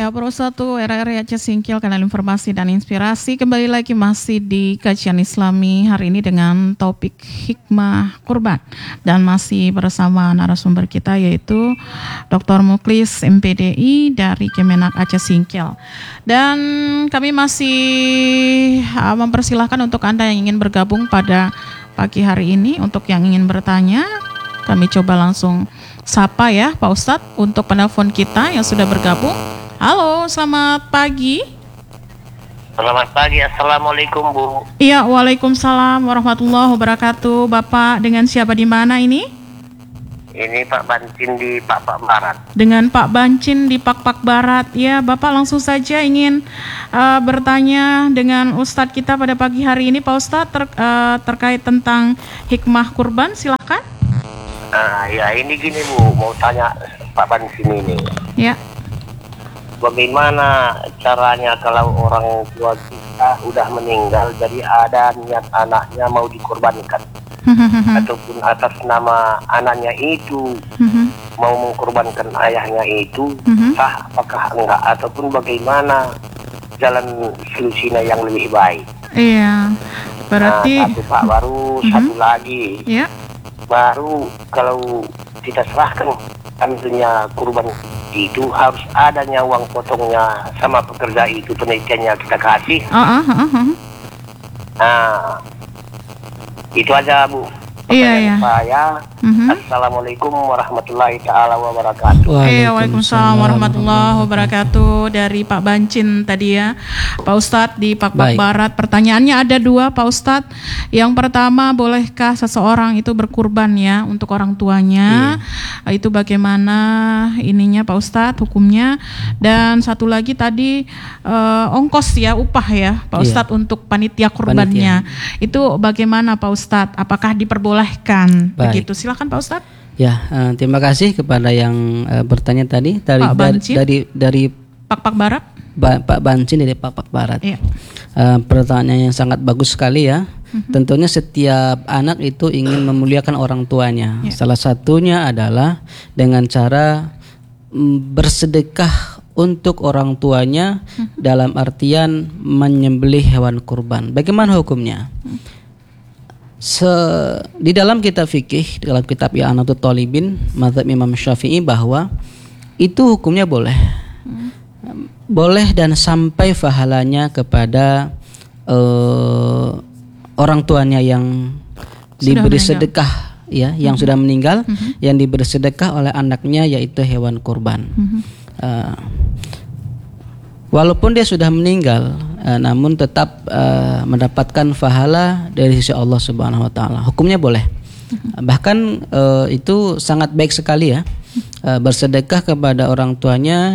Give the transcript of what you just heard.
Ya, Pro 1 RRI Aceh Singkil, kanal informasi dan inspirasi. Kembali lagi masih di kajian Islami hari ini dengan topik hikmah kurban. Dan masih bersama narasumber kita yaitu Dr. Muklis MPDI dari Kemenak Aceh Singkil. Dan kami masih mempersilahkan untuk Anda yang ingin bergabung pada pagi hari ini. Untuk yang ingin bertanya, kami coba langsung sapa ya Pak Ustadz untuk penelpon kita yang sudah bergabung. Halo, selamat pagi. Selamat pagi, Assalamualaikum Bu. Iya, waalaikumsalam warahmatullahi wabarakatuh. Bapak dengan siapa di mana ini? Ini Pak Bancin di Pak Barat. Dengan Pak Bancin di Pak Barat. Ya, Bapak langsung saja ingin bertanya dengan Ustadz kita pada pagi hari ini, Pak Ustadz, terkait tentang hikmah kurban. Silakan. Ya ini gini Bu, mau tanya Pak Bancin ini. Ya. Bagaimana caranya kalau orang tua kita udah meninggal, jadi ada niat anaknya mau dikorbankan, ataupun atas nama anaknya itu mau mengkorbankan ayahnya itu, sah apakah enggak, ataupun bagaimana jalan solusinya yang lebih baik? Iya, berarti satu Pak, baru satu lagi. Ya. Baru kalau kita serahkan ambilnya kurban itu harus adanya uang potongnya sama pekerja itu, penelitiannya kita kasih. Itu aja Bu. Iya. Saya. Assalamualaikum warahmatullahi taala wabarakatuh. Waalaikumsalam warahmatullahi wabarakatuh. Dari Pak Bancin tadi ya, Pak Ustadz di Pak Barat. Pertanyaannya ada dua Pak Ustadz. Yang pertama, bolehkah seseorang itu berkurban ya untuk orang tuanya? Itu bagaimana ininya Pak Ustadz, hukumnya? Dan satu lagi tadi ongkos ya, upah ya Pak Ustadz untuk panitia kurbannya. Itu bagaimana Pak Ustadz? Apakah diperbolehkan? Begitu, silakan Pak Ustadz. Ya, terima kasih kepada yang bertanya tadi dari Pak Barat. Pak Bancin dari Pak Barat. Iya. Pertanyaan yang sangat bagus sekali ya. Tentunya setiap anak itu ingin memuliakan orang tuanya. Salah satunya adalah dengan cara bersedekah untuk orang tuanya, dalam artian menyembelih hewan kurban. Bagaimana hukumnya? Di dalam kitab fikih, dalam kitab I'anatul Talibin, mazhab Imam Syafi'i, bahwa itu hukumnya boleh. Boleh dan sampai pahalanya kepada orang tuanya yang diberi sedekah ya, yang sudah meninggal, yang diberi sedekah oleh anaknya, yaitu hewan kurban. Walaupun dia sudah meninggal, namun tetap mendapatkan pahala dari sisi Allah Subhanahu wa taala. Hukumnya boleh. Bahkan itu sangat baik sekali ya, bersedekah kepada orang tuanya